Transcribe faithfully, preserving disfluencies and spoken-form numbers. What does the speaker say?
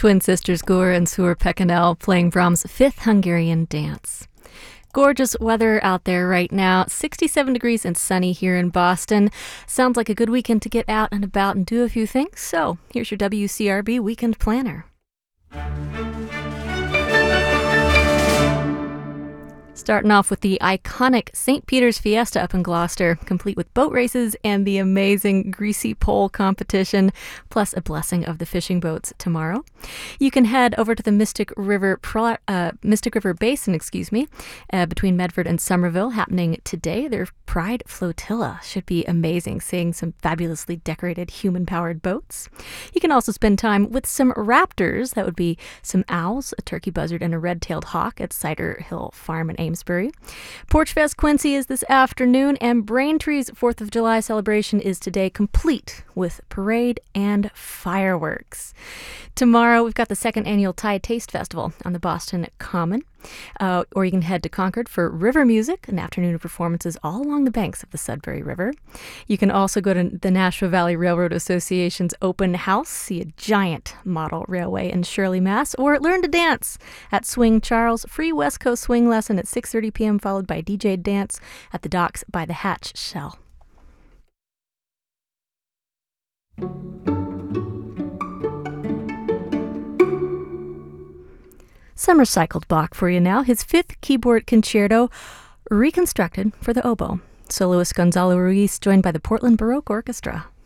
Twin sisters Gore and Suor Pekanel playing Brahms' Fifth Hungarian Dance. Gorgeous weather out there right now. sixty-seven degrees and sunny here in Boston. Sounds like a good weekend to get out and about and do a few things. So here's your W C R B Weekend Planner. Starting off with the iconic Saint Peter's Fiesta up in Gloucester, complete with boat races and the amazing Greasy Pole competition, plus a blessing of the fishing boats tomorrow. You can head over to the Mystic River uh, Mystic River Basin, excuse me, uh, between Medford and Somerville, happening today. Their Pride Flotilla should be amazing, seeing some fabulously decorated human-powered boats. You can also spend time with some raptors. That would be some owls, a turkey buzzard, and a red-tailed hawk at Cider Hill Farm in Amesbury. Porch Fest Quincy is this afternoon, and Braintree's fourth of July celebration is today, complete with parade and fireworks. Tomorrow, we've got the second annual Thai Taste Festival on the Boston Common. Uh, or you can head to Concord for River Music, an afternoon of performances all along the banks of the Sudbury River. You can also go to the Nashua Valley Railroad Association's open house, see a giant model railway in Shirley, Mass, or learn to dance at Swing Charles. Free West Coast swing lesson at six thirty p.m., followed by D J dance at the docks by the Hatch Shell. Summer cycled Bach for you now, his fifth keyboard concerto, reconstructed for the oboe. Soloist Gonzalo Ruiz, joined by the Portland Baroque Orchestra.